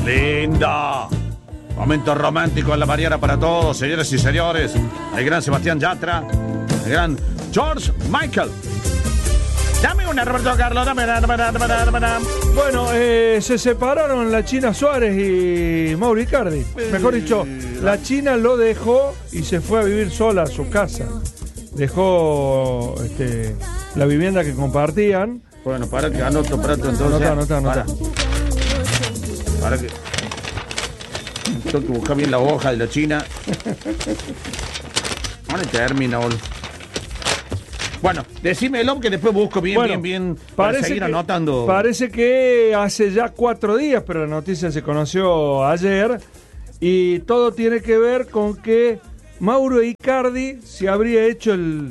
Linda. Momento romántico en la Mariana para todos, señores y señores. El gran Sebastián Yatra, el gran George Michael. Dame una, Roberto Carlos, dame una. Bueno, se separaron la China Suárez y Mauro Icardi. Mejor dicho, la China lo dejó y se fue a vivir sola a su casa. Dejó la vivienda que compartían. Bueno, para que anoto prato entonces. Anota. Para que... Tengo que buscar bien la hoja de la China. Ahora termina, boludo. Bueno, decime el hombre que después busco bien para seguir anotando. Parece que hace ya 4 días, pero la noticia se conoció ayer, y todo tiene que ver con que Mauro Icardi se habría hecho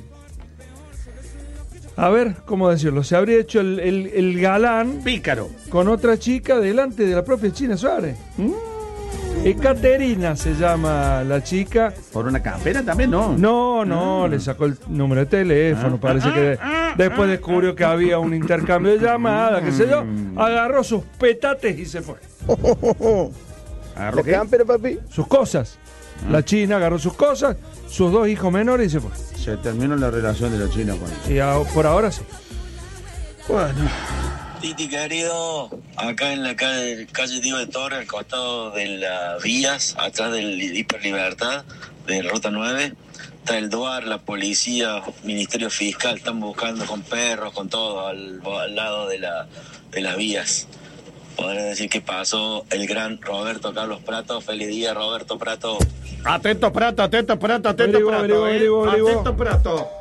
se habría hecho el galán pícaro con otra chica delante de la propia China Suárez. Ekaterina se llama la chica. ¿Por una campera también? No, le sacó el número de teléfono. Parece que después descubrió que había un intercambio de llamadas, qué sé yo. Agarró sus petates y se fue. ¿Agarró qué? Campera, papi. Sus cosas. La China agarró sus cosas, sus 2 hijos menores y se fue. Se terminó la relación de la China con él. Y por ahora sí. Bueno. Titi querido, acá en la calle Diego de Torre, al costado de las vías, atrás del Hiperlibertad, de Ruta 9, está el DUAR, la policía, Ministerio Fiscal, están buscando con perros, con todo, al lado de las vías. Podría decir que pasó el gran Roberto Carlos Prato. Feliz día, Roberto Prato. Atento, Prato. Averiguo. Atento, Prato.